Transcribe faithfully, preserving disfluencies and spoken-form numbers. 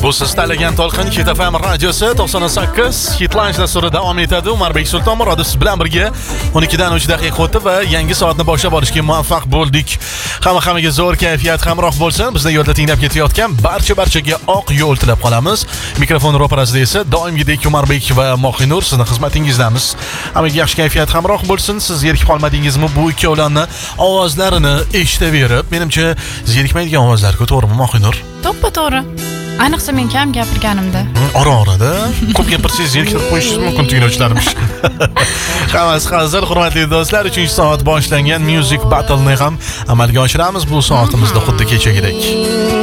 Bu siz tanlagan to'lqin Hit F M radiosi to'qson sakkiz Hitlash dasturi davom etadi. Umarbek Sultonmurod siz bilan birga o'n ikkidan uch daqiqa o'tdi va yangi soatni boshlab olishga muvaffaq bo'ldik. Hamma hammaga zo'r kayfiyat hamroh bo'lsin. Bizni yo'lda tinglab ketayotgan barcha barchaga oq yo'l tilab qolamiz. Mikrofon ro'parasida esa doimgidek Umarbek va Mohinur sizni xizmatingizdamiz. Hammaga yaxshi kayfiyat hamroh bo'lsin. Siz zerikib qolmadingizmi bu ikkovlarni ovozlarini eshitaverib? Menimcha zerikmaydigan ovozlar-ku, to'g'rimi Mohinur? To'ppa-to'g'ri. Ayniqsa men kam gapirganimda. Ora-orada ko'p gapirsangiz zeriktirib qo'yishingiz mumkin tinglovchilarimiz. Hammasi hazır, hurmatli do'stlar. uchinchi soat boshlangan Music Battle'ni ham amalga oshiramiz bu soatimizda xuddi kechagidek.